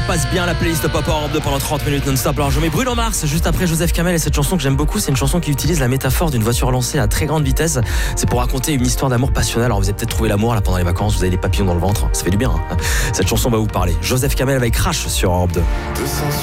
passe bien la playlist Pop Europe 2 pendant 30 minutes non-stop. Alors je mets Bruno Mars juste après Joseph Kamel et cette chanson que j'aime beaucoup, c'est une chanson qui utilise la métaphore d'une voiture lancée à très grande vitesse. C'est pour raconter une histoire d'amour passionnel. Alors vous avez peut-être trouvé l'amour là pendant les vacances, vous avez des papillons dans le ventre, ça fait du bien. Cette chanson va vous parler. Joseph Kamel avec Crash sur Europe 2.